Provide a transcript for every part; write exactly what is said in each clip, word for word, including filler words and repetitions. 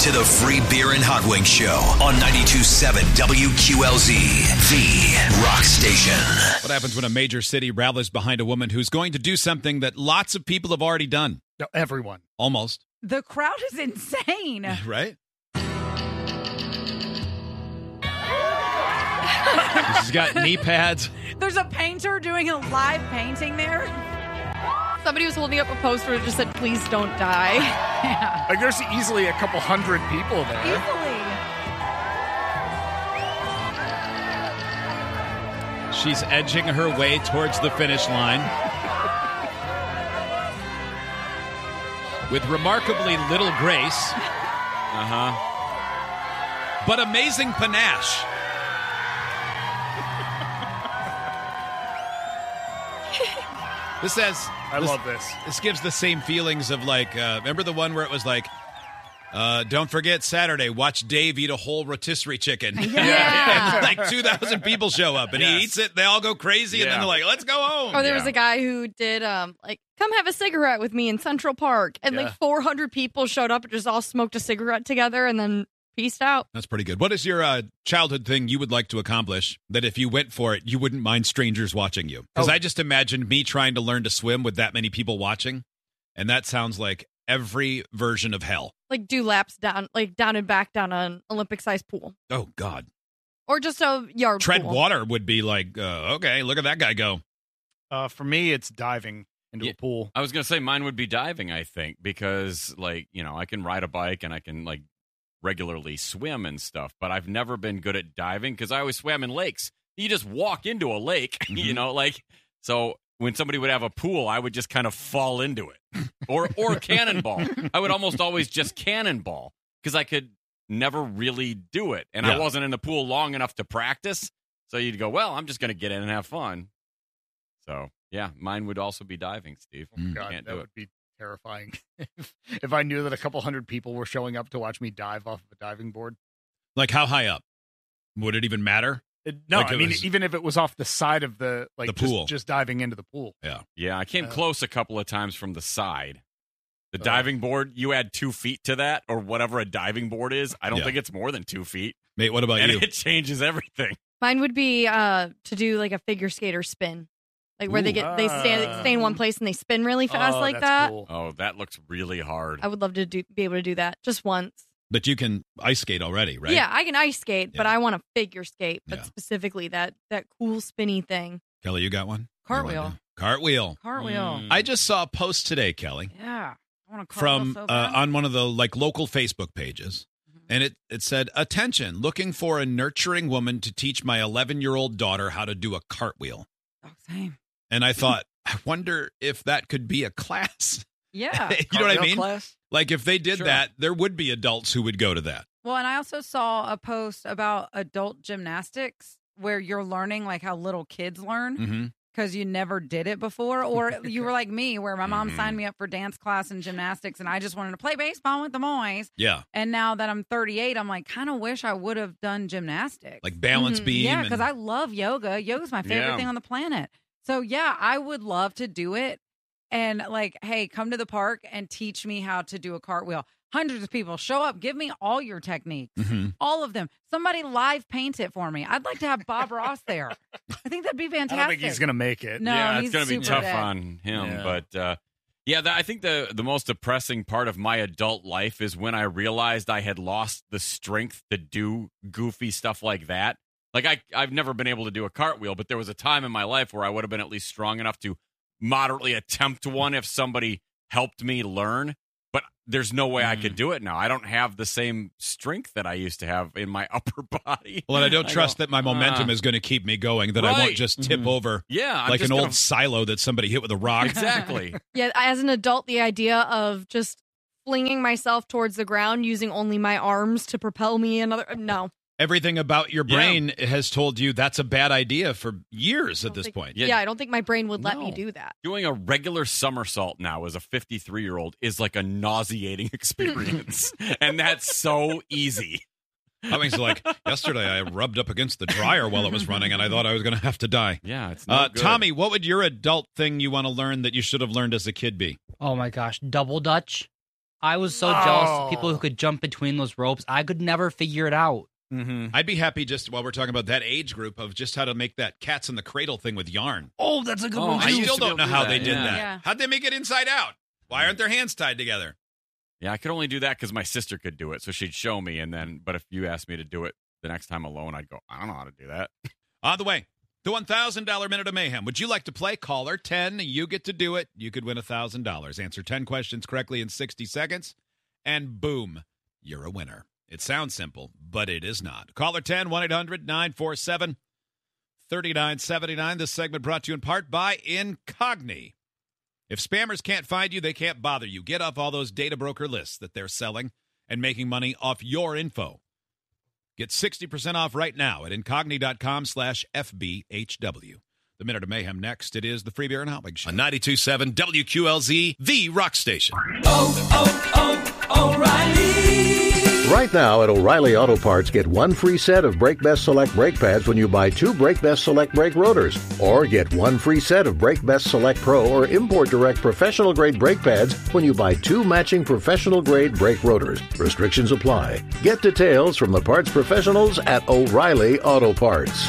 to the Free Beer and Hot Wings Show on ninety-two point seven W Q L Z, the rock station. What happens when a major city rallies behind a woman who's going to do something that lots of people have already done? No, everyone. Almost. The crowd is insane. Right? She's got knee pads. There's a painter doing a live painting there. Somebody was holding up a poster that just said, please don't die. Yeah. Like, there's easily a couple hundred people there. Easily. She's edging her way towards the finish line. With remarkably little grace. Uh-huh. But amazing panache. This says... I this, love this. This gives the same feelings of like, uh, remember the one where it was like, uh, don't forget Saturday, watch Dave eat a whole rotisserie chicken. Yeah. And like two thousand people show up and Yes. he eats it. They all go crazy and then Yeah. they're like, let's go home. Or there was Yeah. a guy who did, um, like, come have a cigarette with me in Central Park. And Yeah. like four hundred people showed up and just all smoked a cigarette together and then peaced out. That's pretty good. What is your uh, childhood thing you would like to accomplish that if you went for it, you wouldn't mind strangers watching you? Because Oh. I just imagined me trying to learn to swim with that many people watching. And that sounds like every version of hell. Like do laps down, like down and back down an Olympic sized pool. Oh, God. Or just a yard Tread pool. water would be like, uh, okay, look at that guy go. Uh, for me, it's diving into Yeah. a pool. I was going to say mine would be diving, I think, because, like, you know, I can ride a bike and I can, like, regularly swim and stuff, but I've never been good at diving because I always swam in lakes. You just walk into a lake, you know, like, so when somebody would have a pool, I would just kind of fall into it. Or or cannonball. I would almost always just cannonball because I could never really do it. And Yeah. I wasn't in the pool long enough to practice. So you'd go, well, I'm just going to get in and have fun. So, yeah, mine would also be diving, Steve. Oh, God, Can't that do would it. be terrifying. if, if I knew that a couple hundred people were showing up to watch me dive off of a diving board. Like how high up? Would it even matter? It, no, Like I it mean, was- even if it was off the side of the, like, The just- pool. Just, diving into the pool. Yeah. Yeah, I came Uh, close a couple of times from the side. The Uh, diving board, you add two feet to that, or whatever a diving board is. I don't Yeah. think it's more than two feet. Mate, what about and you? it changes everything. Mine would be uh, to do like a figure skater spin. Like where they Ooh. get, they stand, stay in one place and they spin really fast Oh, like that's that. cool. Oh, that looks really hard. I would love to do, be able to do that just once. But you can ice skate already, right? Yeah, I can ice skate, but Yeah. I want to figure skate, but Yeah. specifically that that cool spinny thing. Kelly, you got one? You Cartwheel. want to- Cartwheel. Cartwheel. Mm. I just saw a post today, Kelly, Yeah. I want to from so uh, bad. on one of the like local Facebook pages. And it, it said, attention, looking for a nurturing woman to teach my eleven-year-old daughter how to do a cartwheel. Oh, same. And I thought, I wonder if that could be a class. Yeah. You know what I Cartwheel mean? Class? Like if they did Sure. that, there would be adults who would go to that. Well, and I also saw a post about adult gymnastics where you're learning like how little kids learn Mm-hmm. because you never did it before. Or you were like me, where my mom Mhm. signed me up for dance class and gymnastics, and I just wanted to play baseball with the boys. Yeah. And now that I'm thirty-eight, I'm like, kind of wish I would have done gymnastics. Like balance Mhm. beam. yeah, and- because I love yoga. Yoga's my favorite Yeah. thing on the planet. So, yeah, I would love to do it. And, like, hey, come to the park and teach me how to do a cartwheel. Hundreds of people show up. Give me all your techniques, Mhm. all of them. Somebody live paint it for me. I'd like to have Bob Ross there. I think that'd be I fantastic. don't think he's going to make it. No, yeah, he's it's going to be super tough dead. on him. Yeah. But uh, yeah, that, I think the the most depressing part of my adult life is when I realized I had lost the strength to do goofy stuff like that. Like I I've never been able to do a cartwheel, but there was a time in my life where I would have been at least strong enough to moderately attempt one if somebody helped me learn. But there's no way I could do it now. I don't have the same strength that I used to have in my upper body. Well, and I don't I trust go, that my momentum uh, is going to keep me going, that I won't Right. just tip Mhm. over Yeah, I'm like just an gonna- old silo that somebody hit with a rock. Exactly. Yeah, as an adult, the idea of just flinging myself towards the ground using only my arms to propel me another no. Everything about your Yeah. brain has told you that's a bad idea for years I at don't this think- point. Yeah. Yeah, I don't think my brain would let me No. do that. Doing a regular somersault now as a fifty-three-year-old is like a nauseating experience. And that's so easy. I mean, it's like yesterday I rubbed up against the dryer while it was running, and I thought I was going to have to die. Yeah, it's no Uh, good. Tommy, what would your adult thing you want to learn that you should have learned as a kid be? Oh my gosh, double dutch. I was so jealous Oh. of people who could jump between those ropes. I could never figure it out. Mm-hmm. I'd be happy just while we're talking about that age group of just how to make that cats in the cradle thing with yarn. Oh, that's a good Oh, one. I I too. used still to be don't know able to how do they that, did yeah. that. Yeah. How'd they make it inside out? Why aren't their hands tied together? Yeah, I could only do that because my sister could do it, so she'd show me, and then. But if you asked me to do it the next time alone, I'd go, I don't know how to do that. On the way, the one thousand dollars Minute of Mayhem. Would you like to play? Caller ten. You get to do it. You could win one thousand dollars. Answer ten questions correctly in sixty seconds, and boom, you're a winner. It sounds simple, but it is not. Caller ten, one eight hundred nine four seven three nine seven nine. This segment brought to you in part by Incogni. If spammers can't find you, they can't bother you. Get off all those data broker lists that they're selling and making money off your info. Get sixty percent off right now at incogni.com slash FBHW. The Minute of Mayhem next. It is the Free Beer and Hot Wings Show. On ninety-two point seven W Q L Z, the rock station. Right now at O'Reilly Auto Parts, get one free set of Brake Best Select brake pads when you buy two Brake Best Select brake rotors. Or get one free set of Brake Best Select Pro or Import Direct professional grade brake pads when you buy two matching professional grade brake rotors. Restrictions apply. Get details from the parts professionals at O'Reilly Auto Parts.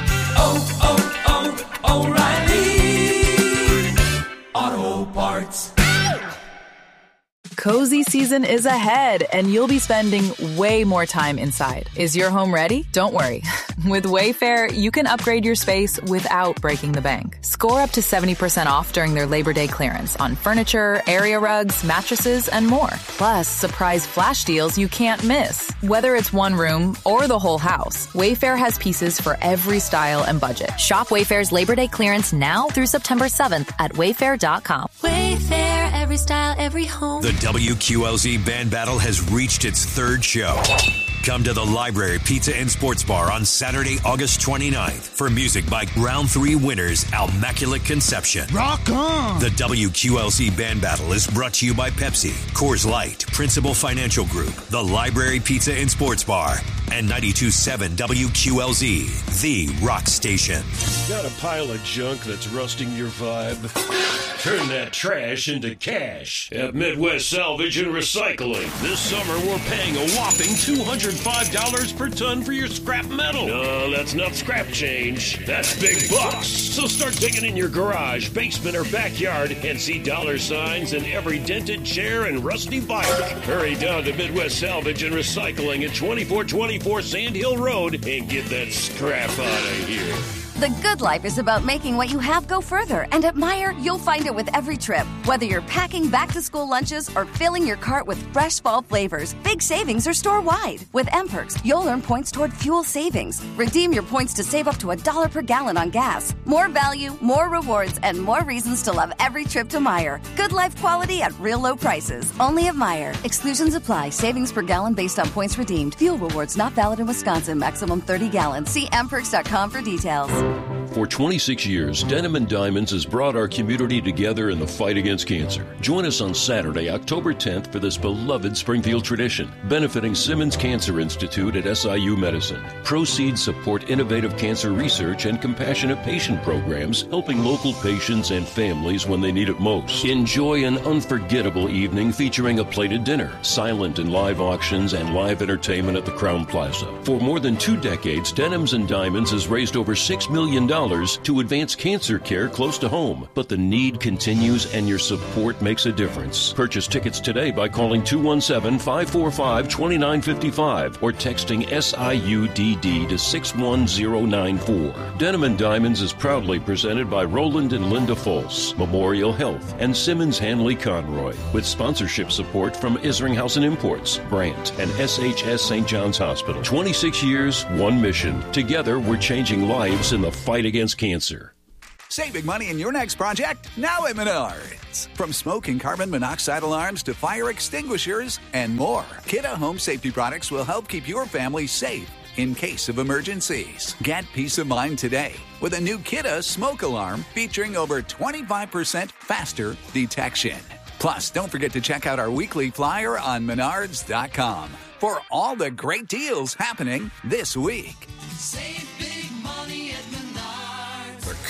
Cozy season is ahead, and you'll be spending way more time inside. Is your home ready? Don't worry. With Wayfair, you can upgrade your space without breaking the bank. Score up to seventy percent off during their Labor Day clearance on furniture, area rugs, mattresses, and more. Plus, surprise flash deals you can't miss. Whether it's one room or the whole house, Wayfair has pieces for every style and budget. Shop Wayfair's Labor Day clearance now through September seventh at wayfair dot com. Wayfair, every style, every home. The W Q L Z Band Battle has reached its third show. Come to the Library Pizza and Sports Bar on Saturday, August twenty-ninth for music by Round three winners, Immaculate Conception. Rock on! The W Q L Z Band Battle is brought to you by Pepsi, Coors Light, Principal Financial Group, the Library Pizza and Sports Bar, and ninety-two point seven W Q L Z, the rock station. Got a pile of junk that's rusting your vibe? Turn that trash into cash at Midwest Salvage and Recycling. This summer, we're paying a whopping two hundred five dollars per ton for your scrap metal. No, that's not scrap change. That's big bucks. So start digging in your garage, basement, or backyard and see dollar signs in every dented chair and rusty bike. Hurry down to Midwest Salvage and Recycling at twenty-four twenty-four Sand Hill Road and get that scrap out of here. The good life is about making what you have go further. And at Meijer, you'll find it with every trip. Whether you're packing back-to-school lunches or filling your cart with fresh fall flavors, big savings are store-wide. With M-Perks, you'll earn points toward fuel savings. Redeem your points to save up to a dollar per gallon on gas. More value, more rewards, and more reasons to love every trip to Meijer. Good life quality at real low prices. Only at Meijer. Exclusions apply. Savings per gallon based on points redeemed. Fuel rewards not valid in Wisconsin. Maximum thirty gallons. See m perks dot com for details. For twenty-six years, Denim and Diamonds has brought our community together in the fight against cancer. Join us on Saturday, October tenth for this beloved Springfield tradition, benefiting Simmons Cancer Institute at S I U Medicine. Proceeds support innovative cancer research and compassionate patient programs, helping local patients and families when they need it most. Enjoy an unforgettable evening featuring a plated dinner, silent and live auctions, and live entertainment at the Crown Plaza. For more than two decades, Denims and Diamonds has raised over six million dollars to advance cancer care close to home. But the need continues and your support makes a difference. Purchase tickets today by calling two one seven, five four five, two nine five five or texting S I U D D to six one zero nine four. Denim and Diamonds is proudly presented by Roland and Linda Folse, Memorial Health, and Simmons Hanley Conroy, with sponsorship support from Isringhausen Imports, Brandt, and S H S Saint John's Hospital. twenty-six years, one mission. Together, we're changing lives in the fight against cancer. Save big money in your next project now at Menards. From smoke and carbon monoxide alarms to fire extinguishers and more, Kidde Home Safety products will help keep your family safe in case of emergencies. Get peace of mind today with a new Kidde smoke alarm featuring over twenty-five percent faster detection. Plus, don't forget to check out our weekly flyer on menards dot com for all the great deals happening this week. Save big money at Menards. The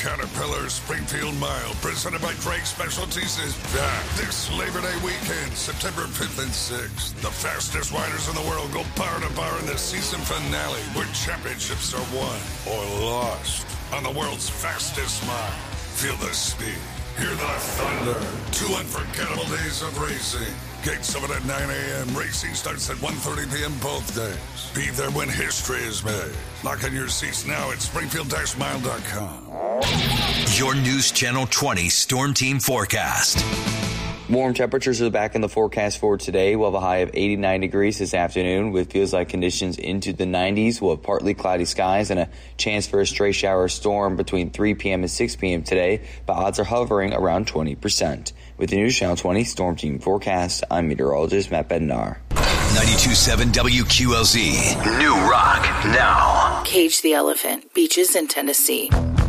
Caterpillar Springfield Mile, presented by Drake Specialties, is back this Labor Day weekend, September fifth and sixth. The fastest riders in the world go bar to bar in the season finale, where championships are won or lost on the world's fastest mile. Feel the speed. Hear the thunder. Two unforgettable days of racing. Gates open at nine a.m. Racing starts at one thirty p.m. both days. Be there when history is made. Lock in your seats now at springfield dash mile dot com. Your News Channel twenty Storm Team Forecast. Warm temperatures are back in the forecast for today. We'll have a high of eighty-nine degrees this afternoon with feels-like conditions into the nineties. We'll have partly cloudy skies and a chance for a stray shower storm between three p.m. and six p.m. today, but odds are hovering around twenty percent. With the News Channel twenty Storm Team Forecast, I'm meteorologist Matt Bednar. ninety-two point seven W Q L Z. New Rock now. Cage the Elephant, Beaches in Tennessee.